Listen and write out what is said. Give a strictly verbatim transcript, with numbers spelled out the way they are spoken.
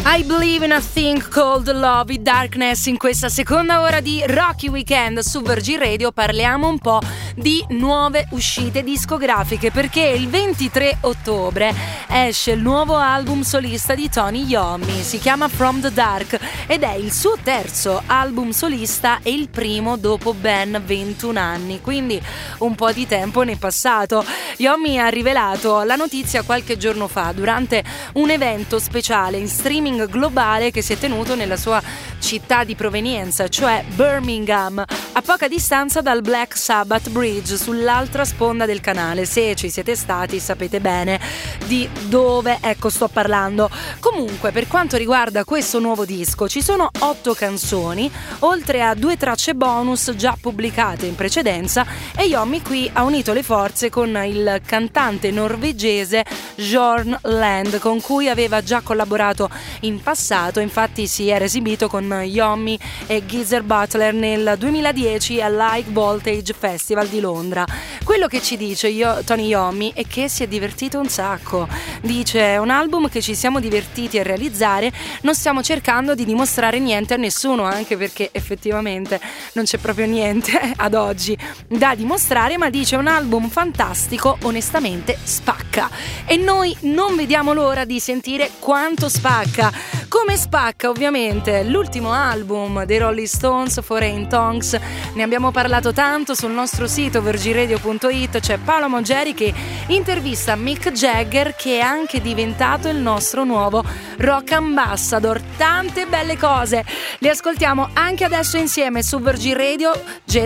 I believe in a thing called love in darkness. In questa seconda ora di Rocky Weekend su Virgin Radio parliamo un po' di nuove uscite discografiche, perché il ventitré ottobre esce il nuovo album solista di Tony Iommi, si chiama From the Dark ed è il suo terzo album solista e il primo dopo ben ventuno anni, quindi un po' di tempo ne è passato. Iommi ha rivelato la notizia qualche giorno fa durante un evento speciale in streaming globale che si è tenuto nella sua città di provenienza, cioè Birmingham, a poca distanza dal Black Sabbath Bridge, sull'altra sponda del canale. Se ci siete stati sapete bene di dove ecco sto parlando. Comunque, per quanto riguarda questo nuovo disco, ci sono otto canzoni, oltre a due tracce bonus già pubblicate in precedenza, e Iommi qui ha unito le forze con il cantante norvegese Jorn Land, con cui aveva già collaborato in passato. Infatti si era esibito con Iommi e Geezer Butler nel duemiladieci all'High Voltage Festival di Londra. Quello che ci dice io, Tony Iommi, è che si è divertito un sacco. Dice: è un album che ci siamo divertiti a realizzare, non stiamo cercando di dimostrare niente a nessuno, anche perché effettivamente non c'è proprio niente ad oggi da dimostrare, ma dice: un album fantastico, onestamente spacca, e noi non vediamo l'ora di sentire quanto spacca. Come spacca ovviamente l'ultimo album dei Rolling Stones, Foreign Tongues. Ne abbiamo parlato tanto sul nostro sito virgin radio punto it. C'è Paolo Mongeri che intervista Mick Jagger, che è anche diventato il nostro nuovo rock ambassador. Tante belle cose, le ascoltiamo anche adesso insieme su Virgin Radio.